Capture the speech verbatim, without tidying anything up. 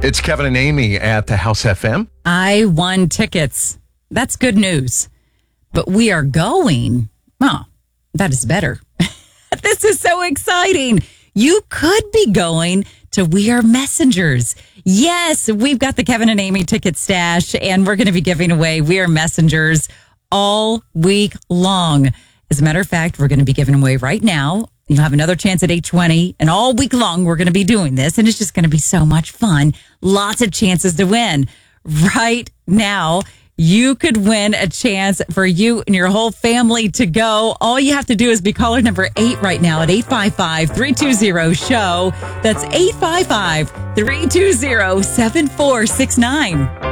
It's Kevin and Amy at the House F M. I won tickets. That's good news. But we are going. Oh, that is better. This is so exciting. You could be going to We Are Messengers. Yes, we've got the Kevin and Amy ticket stash, and we're going to be giving away We Are Messengers all week long. As a matter of fact, we're going to be giving away right now. You'll have another chance at eight twenty, and all week long we're going to be doing this, and it's just going to be so much fun. Lots of chances to win. Right now, you could win a chance for you and your whole family to go. All you have to do is be caller number eight right now at eight five five, three two zero, S H O W. That's eight five five, three two zero, seven four six nine.